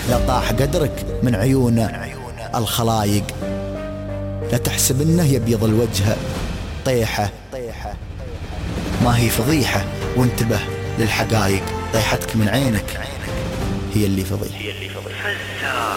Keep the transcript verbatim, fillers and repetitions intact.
لا طاح قدرك من عيون الخلايق. لا تحسب انه يبيض الوجه طيحة، ما هي فضيحة، وانتبه للحقائق. طيحتك من عينك هي اللي فضيحة.